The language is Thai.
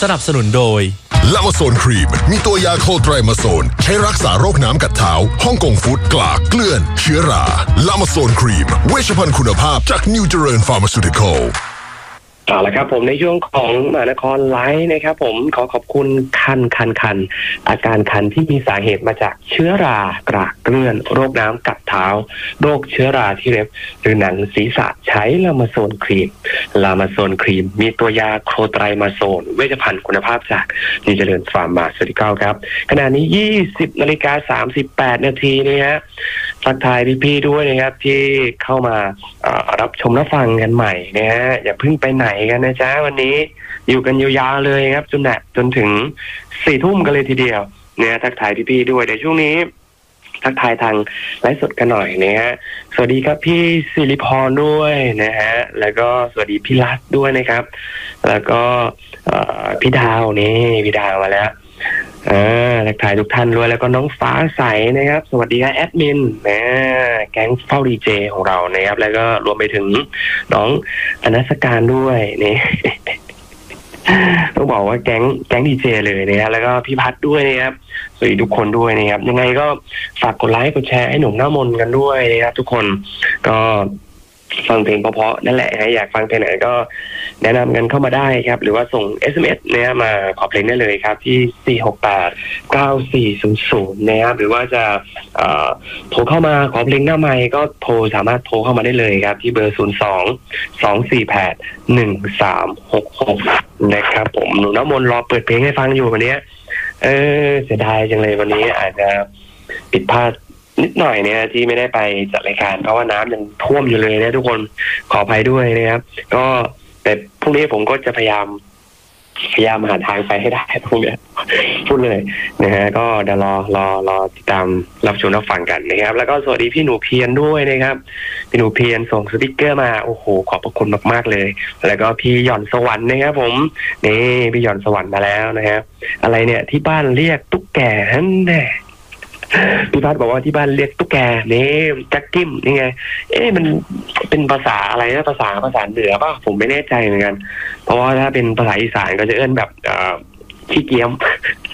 สนับสนุนโดยลามาโซนครีมมีตัวยาโคไตรมาโซนใช้รักษาโรคน้ำกัดเท้าฮ่องกงฟู้ดกลากเกลื่อนเชื้อราลามาโซนครีมเวชภัณฑ์คุณภาพจากนิวเจริญฟาร์มาซูติคอลเอาละครับผมในช่วงของมหานครไลฟ์นะครับผมขอขอบคุณคันอาการคันที่มีสาเหตุมาจากเชื้อรากระเกลื่อนโรคน้ำกัดเท้าโรคเชื้อราที่เล็บหรือหนังศีรษะใช้ลามาโซนครีมมีตัวยาโคไตรมาโซนเวชภัณฑ์คุณภาพจากนิวเจริญฟาร์มาซูติคอลครับขณะนี้ 20:38 นาทีนะฮะทักทายพี่ๆด้วยนะครับที่เข้ามารับชมรับฟังกันใหม่นะฮะอย่าเพิ่งไปไหนกันนะจ๊ะวันนี้อยู่กันยาวๆเลยครับจนถึง 4 ทุ่มกันเลยทีเดียวเนี่ยทักทายพี่ๆด้วยเดี๋ยวช่วงนี้ทักทายทางไลฟ์สดกันหน่อยนะฮะสวัสดีครับพี่สิริพรด้วยนะฮะแล้วก็สวัสดีพี่รัตด้วยนะครับแล้วก็พี่ดาวนี่พี่ดาวมาแล้วทักทายทุกท่านด้วยแล้วก็น้องฟ้าใสนะครับสวัสดีครับแอดมินนะแก๊งเฝ้าดีเจของเรานะครับแล้วก็รวมไปถึงน้องอนัสการด้วยนี่ ต้องบอกว่าแก๊งดีเจเลยนะครับแล้วก็พี่พัดด้วยนะครับสวัสดีทุกคนด้วยนะครับยังไงก็ฝากกดไลค์กดแชร์ให้หนุ่มหน้ามนกันด้วยนะครับทุกคนก็ฟังเพลงเพราะๆนั่นแหละอยากฟังเพลงไหนก็แนะนำกันเข้ามาได้ครับหรือว่าส่ง SMS เนี่ยมาขอเพลงได้เลยครับที่4689400นะครับหรือว่าจะโทรเข้ามาขอเพลงหน้าไมค์ก็สามารถโทรเข้ามาได้เลยครับที่เบอร์02-248-1366นะครับผมหนูน้ำมนต์รอเปิดเพลงให้ฟังอยู่วันนี้เสียดายจังเลยวันนี้อาจจะผิดพลาดนิดหน่อยเนี่ยที่ไม่ได้ไปจัดรายการเพราะว่าน้ำยังท่วมอยู่เลยนะทุกคนขออภัยด้วยนะครับก็แต่พรุ่งนี้ผมก็จะพยายามหาทางไปให้ได้พรุ่งนี้พูดเลยนะฮะก็เดี๋ยวรอติดตามรับชมรับฟังกันนะครับแล้วก็สวัสดีพี่หนูเพียรด้วยนะครับพี่หนูเพียรส่งสติกเกอร์มาโอ้โหขอบพระคุณมากๆเลยแล้วก็พี่หย่อนสวรรค์นะครับผมนี่พี่หย่อนสวรรค์มาแล้วนะครับอะไรเนี่ยที่บ้านเรียกตุ๊กแกนั่นแน่พี่พัดบอกว่าที่บ้านเรียกตุ๊กแกนี่จักกิ้มนี่ไงมันเป็นภาษาอะไรนะภาษาเหนือป่ะผมไม่แน่ใจเหมือนกันเพราะว่าถ้าเป็นภาษาอีสานก็จะเอิ้นแบบขี้เกียม